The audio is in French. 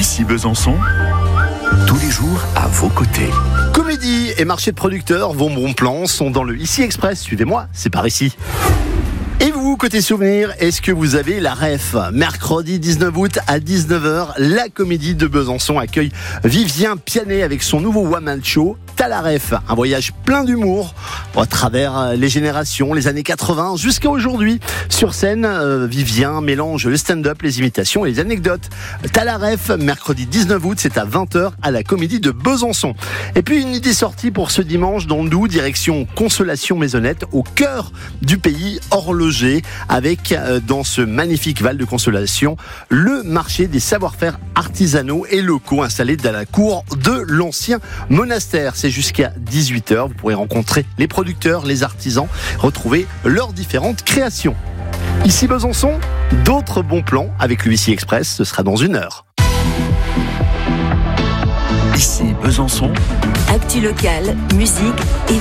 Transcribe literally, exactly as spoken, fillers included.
Ici Besançon, tous les jours à vos côtés. Comédie et marché de producteurs, vos bons plans sont dans le Ici Express. Suivez-moi, c'est par ici. Et vous, côté souvenir, est-ce que vous avez la ref ? Mercredi dix-neuf août à dix-neuf heures, la Comédie de Besançon accueille Vivien Pianet avec son nouveau one-man show. T'as la ref, un voyage plein d'humour à travers les générations, les années quatre-vingts jusqu'à aujourd'hui. Sur scène, euh, Vivien mélange le stand-up, les imitations et les anecdotes. T'as la ref, mercredi dix-neuf août, c'est à vingt heures à la Comédie de Besançon. Et puis une idée sortie pour ce dimanche dans le Doubs, direction Consolation Maisonnette, au cœur du pays horloger, avec euh, dans ce magnifique Val de Consolation, le marché des savoir-faire artisanaux et locaux installé dans la cour de l'ancien monastère. C'est jusqu'à dix-huit heures. Vous pourrez rencontrer les producteurs, les artisans, retrouver leurs différentes créations. Ici Besançon, d'autres bons plans avec le Ici Express, ce sera dans une heure. Ici Besançon, Actu locale, musique et